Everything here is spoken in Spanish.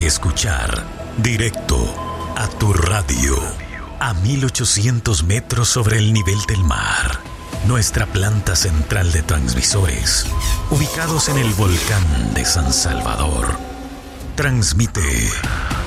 escuchar directo a tu radio a 1800 metros sobre el nivel del mar. Nuestra planta central de transmisores, ubicados en el volcán de San Salvador, transmite